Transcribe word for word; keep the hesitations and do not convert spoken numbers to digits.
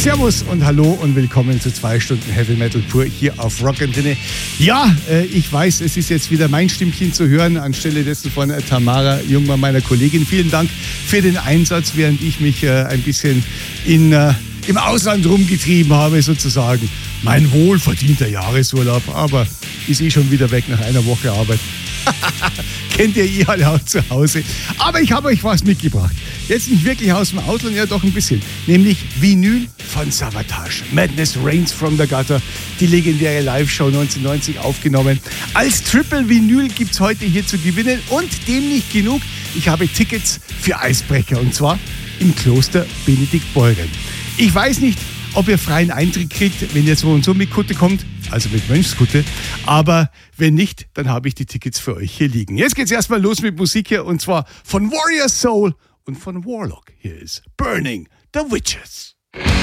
Servus und hallo und willkommen zu zwei Stunden Heavy Metal pur hier auf Rockantenne. Ja, äh, ich weiß, es ist jetzt wieder mein Stimmchen zu hören, anstelle dessen von äh, Tamara Jungmann, meiner Kollegin. Vielen Dank für den Einsatz, während ich mich äh, ein bisschen in, äh, im Ausland rumgetrieben habe, sozusagen. Mein wohlverdienter Jahresurlaub, aber ist eh schon wieder weg nach einer Woche Arbeit. Kennt ihr eh alle auch zu Hause. Aber ich habe euch was mitgebracht. Jetzt nicht wirklich aus dem Ausland, ja doch ein bisschen. Nämlich Vinyl von Savatage. Madness Reigns from the Gutter. Die legendäre Live-Show neunzehnhundertneunzig aufgenommen. Als Triple Vinyl gibt es heute hier zu gewinnen. Und dem nicht genug. Ich habe Tickets für Eisbrecher. Und zwar im Kloster Benediktbeuern. Ich weiß nicht, ob ihr freien Eintritt kriegt, wenn ihr so und so mit Kutte kommt, also mit Mönchskutte. Aber wenn nicht, dann habe ich die Tickets für euch hier liegen. Jetzt geht's erstmal los mit Musik hier und zwar von Warrior Soul und von Warlock. Hier ist Burning the Witches.